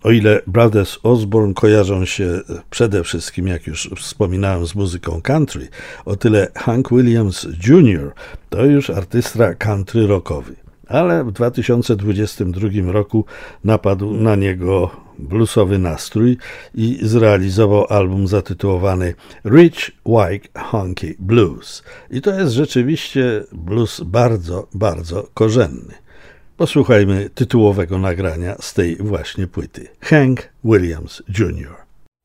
O ile Brothers Osborne kojarzą się przede wszystkim, jak już wspominałem, z muzyką country, o tyle Hank Williams Jr. to już artysta country rockowy. Ale w 2022 roku napadł na niego bluesowy nastrój i zrealizował album zatytułowany Rich White Honky Blues. I to jest rzeczywiście blues bardzo, bardzo korzenny. Posłuchajmy tytułowego nagrania z tej właśnie płyty. Hank Williams Jr.